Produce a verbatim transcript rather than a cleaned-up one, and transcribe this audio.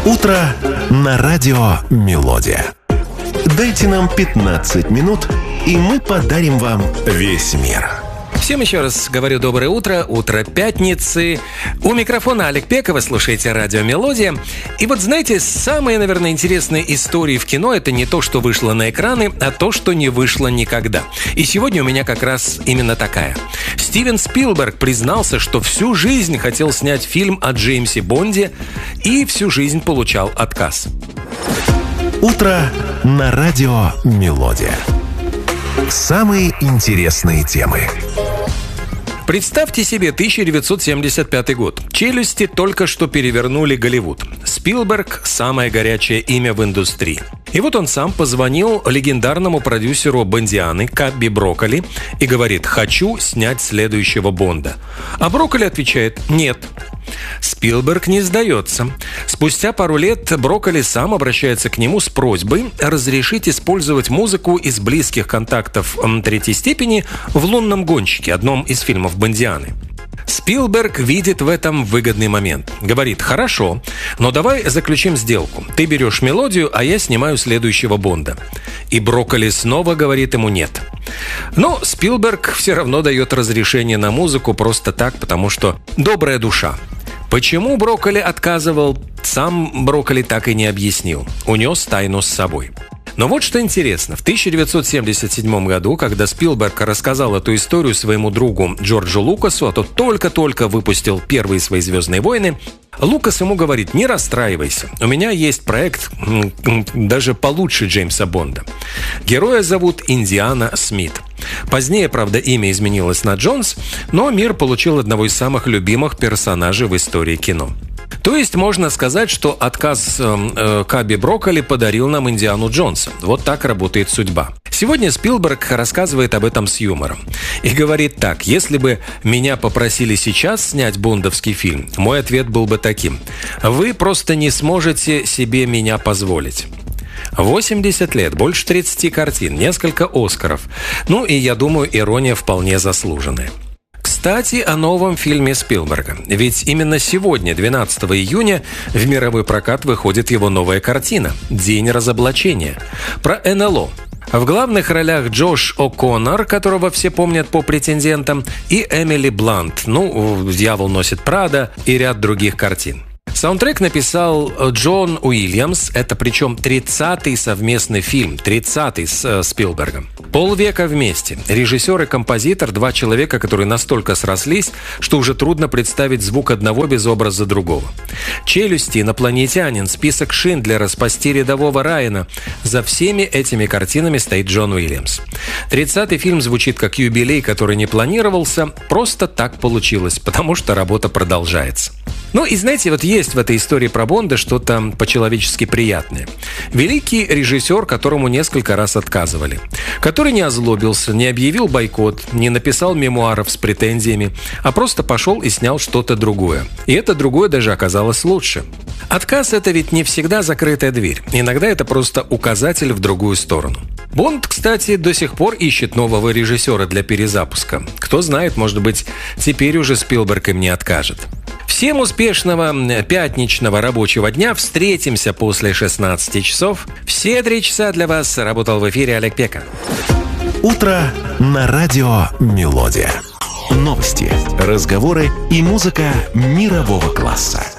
Утро на радио «Мелодия». Дайте нам пятнадцать минут, и мы подарим вам весь мир. Всем еще раз говорю доброе утро, утро пятницы. У микрофона Олег Пека, вы слушаете радио «Мелодия». И вот знаете, самые, наверное, интересные истории в кино — это не то, что вышло на экраны, а то, что не вышло никогда. И сегодня у меня как раз именно такая. Стивен Спилберг признался, что всю жизнь хотел снять фильм о Джеймсе Бонде и всю жизнь получал отказ. Утро на радио «Мелодия». Самые интересные темы. Представьте себе тысяча девятьсот семьдесят пятый год. «Челюсти» только что перевернули Голливуд. Спилберг – самое горячее имя в индустрии. И вот он сам позвонил легендарному продюсеру «Бондианы» Кабби Брокколи и говорит: «Хочу снять следующего Бонда». А Брокколи отвечает: «Нет». Спилберг не сдается. Спустя пару лет Брокколи сам обращается к нему с просьбой разрешить использовать музыку из близких контактов третьей степени в «Лунном гонщике», одном из фильмов «Бондианы». Спилберг видит в этом выгодный момент. Говорит: «Хорошо, но давай заключим сделку. Ты берешь мелодию, а я снимаю следующего Бонда». И Брокколи снова говорит ему «нет». Но Спилберг все равно дает разрешение на музыку просто так, потому что добрая душа. Почему Брокколи отказывал, сам Брокколи так и не объяснил. Унес тайну с собой. Но вот что интересно. В тысяча девятьсот семьдесят седьмом году, когда Спилберг рассказал эту историю своему другу Джорджу Лукасу, а тот только-только выпустил первые свои «Звездные войны», Лукас ему говорит: «Не расстраивайся, у меня есть проект даже получше Джеймса Бонда. Героя зовут Индиана Смит». Позднее, правда, имя изменилось на Джонс, но мир получил одного из самых любимых персонажей в истории кино. То есть можно сказать, что отказ э, Кабби Брокколи подарил нам Индиану Джонса. Вот так работает судьба. Сегодня Спилберг рассказывает об этом с юмором. И говорит так: «Если бы меня попросили сейчас снять бондовский фильм, мой ответ был бы таким: вы просто не сможете себе меня позволить». восемьдесят лет, больше тридцати картин, несколько Оскаров. Ну и, я думаю, ирония вполне заслуженная. Кстати, о новом фильме Спилберга. Ведь именно сегодня, двенадцатого июня, в мировой прокат выходит его новая картина «День разоблачения» про эн эл о. В главных ролях Джош О'Коннор, которого все помнят по «Претендентам», и Эмили Блант, ну, «Дьявол носит Прада» и ряд других картин. Саундтрек написал Джон Уильямс. Это причем тридцатый совместный фильм, тридцатый с э, Спилбергом. Полвека вместе. Режиссер и композитор – два человека, которые настолько срослись, что уже трудно представить звук одного без образа другого. «Челюсти», «Инопланетянин», «Список Шиндлера», «Спасти рядового Райана». За всеми этими картинами стоит Джон Уильямс. тридцатый фильм звучит как юбилей, который не планировался, просто так получилось, потому что работа продолжается. Ну и знаете, вот есть в этой истории про Бонда что-то по-человечески приятное. Великий режиссер, которому несколько раз отказывали, который не озлобился, не объявил бойкот, не написал мемуаров с претензиями, а просто пошел и снял что-то другое. И это другое даже оказалось лучше. Отказ – это ведь не всегда закрытая дверь. Иногда это просто указатель в другую сторону. Бонд, кстати, до сих пор ищет нового режиссера для перезапуска. Кто знает, может быть, теперь уже Спилберг им не откажет. Всем успешного пятничного рабочего дня. Встретимся после шестнадцати часов. Все три часа для вас работал в эфире Олег Пека. Утро на радио «Мелодия». Новости, разговоры и музыка мирового класса.